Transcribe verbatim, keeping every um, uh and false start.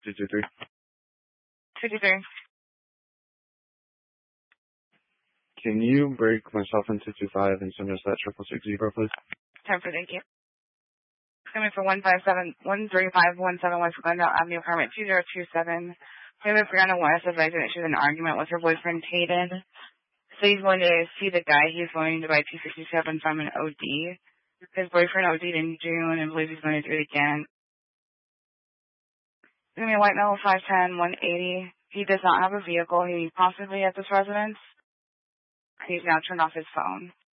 two two three. two two three. Can you break myself in two two five and send us that triple six zero, please? Time for thank you. Coming for one five seven one three five one seven West Glendale Avenue, permit two zero two seven. Taylor Brianna West advising that she's in an argument with her boyfriend Caden. So he's going to see the guy he's going to buy two sixty-seven from an O D. His boyfriend OD'd in June and believes he's going to do it again. It's going to be a white metal five ten one eighty. He does not have a vehicle. He's possibly at this residence. He's now turned off his phone.